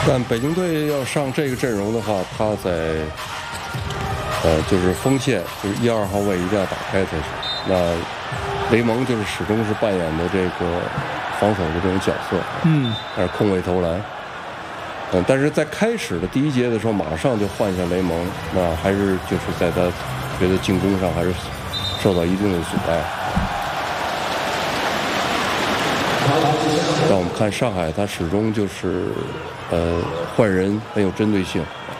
但北京队要上这个阵容的话，他在就是锋线，就是1、2号位一定要打开才行。那雷蒙就是始终是扮演的这个防守的这种角色，空位投篮。但是在开始的第1节的时候，马上就换下雷蒙，那还是就是在他觉得进攻上还是受到一定的阻碍。但我们看上海，他始终就是换人很有针对性，